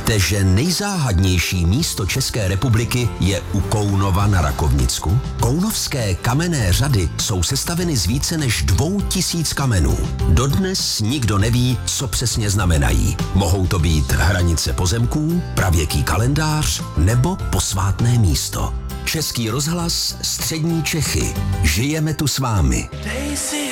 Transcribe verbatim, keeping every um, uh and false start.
Víte, že nejzáhadnější místo České republiky je u Kounova na Rakovnicku? Kounovské kamenné řady jsou sestaveny z více než dvou tisíc kamenů. Dodnes nikdo neví, co přesně znamenají. Mohou to být hranice pozemků, pravěký kalendář nebo posvátné místo. Český rozhlas, Střední Čechy. Žijeme tu s vámi.